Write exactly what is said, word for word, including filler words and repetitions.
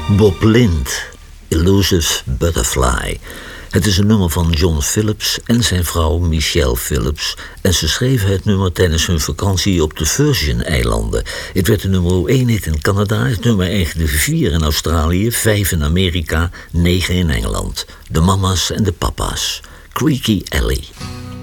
Bob Lind, Elusive Butterfly. Het is een nummer van John Phillips en zijn vrouw Michelle Phillips. En ze schreven het nummer tijdens hun vakantie op de Virgin-eilanden. Het werd de nummer één hit in Canada, het nummer eindigde vier in Australië, vijf in Amerika, negen in Engeland. De mama's en de papa's. Creaky Alley.